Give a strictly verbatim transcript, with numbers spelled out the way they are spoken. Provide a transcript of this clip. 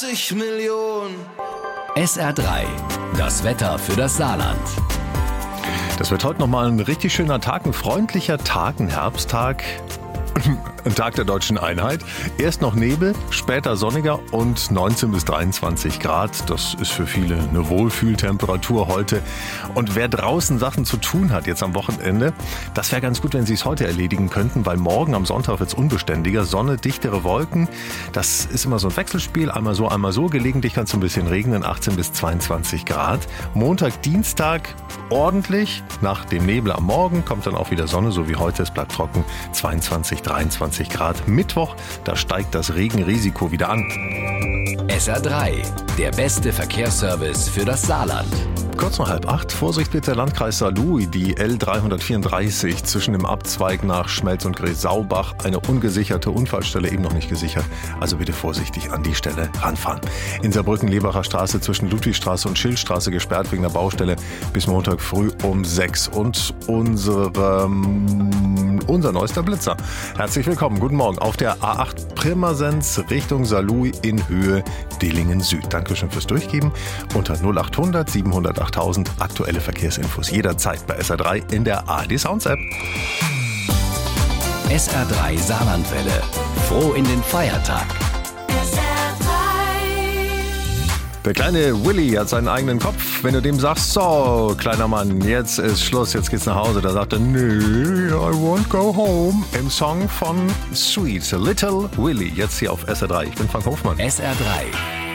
Millionen. S R drei, das Wetter für das Saarland. Das wird heute nochmal ein richtig schöner Tag, ein freundlicher Tag, ein Herbsttag. Ein Tag der deutschen Einheit. Erst noch Nebel, später sonniger und neunzehn bis dreiundzwanzig Grad. Das ist für viele eine Wohlfühltemperatur heute. Und wer draußen Sachen zu tun hat jetzt am Wochenende, das wäre ganz gut, wenn Sie es heute erledigen könnten, weil morgen am Sonntag wird es unbeständiger. Sonne, dichtere Wolken. Das ist immer so ein Wechselspiel. Einmal so, einmal so. Gelegentlich kann es ein bisschen regnen, achtzehn bis zweiundzwanzig Grad. Montag, Dienstag ordentlich. Nach dem Nebel am Morgen kommt dann auch wieder Sonne, so wie heute. Es bleibt trocken, zweiundzwanzig, dreiundzwanzig Grad. Mittwoch, da steigt das Regenrisiko wieder an. S R drei, der beste Verkehrsservice für das Saarland. Kurz nach halb acht, Vorsicht bitte, Landkreis Saarlouis, die L dreihundertvierunddreißig zwischen dem Abzweig nach Schmelz und Gräsaubach, eine ungesicherte Unfallstelle, eben noch nicht gesichert, also bitte vorsichtig an die Stelle ranfahren. In Saarbrücken-Lebacher Straße zwischen Ludwigstraße und Schildstraße gesperrt wegen der Baustelle bis Montag früh um sechs. Und unsere, unser neuester Blitzer. Herzlich willkommen, guten Morgen auf der A acht Pirmasens Richtung Saarlouis in Höhe Dillingen Süd. Dankeschön fürs Durchgeben. Unter null achthundert siebenhundertachttausend aktuelle Verkehrsinfos jederzeit bei S R drei in der A R D Sounds App. S R drei Saarlandwelle. Froh in den Feiertag. S R drei. Der kleine Willy hat seinen eigenen Kopf. Wenn du dem sagst, so, kleiner Mann, jetzt ist Schluss, jetzt geht's nach Hause, da sagt er, nee, I won't go home. Im Song von Sweet, Little Willy, jetzt hier auf S R drei. Ich bin Frank Hofmann. S R drei,